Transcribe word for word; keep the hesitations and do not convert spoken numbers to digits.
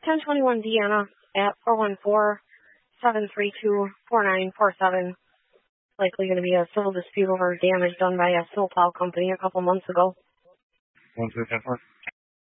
ten twenty-one Deanna at four one four, seven three two, four nine four seven. Likely going to be a civil dispute over damage done by a snowplow company a couple months ago. one two ten four.